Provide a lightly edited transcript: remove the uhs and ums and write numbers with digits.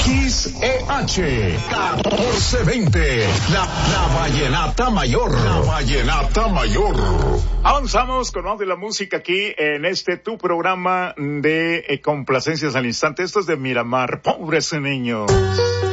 XEH 1420, la vallenata mayor. La vallenata mayor. Avanzamos con más de la música aquí en tu programa de complacencias al instante. Esto es de Miramar, Pobres Niños.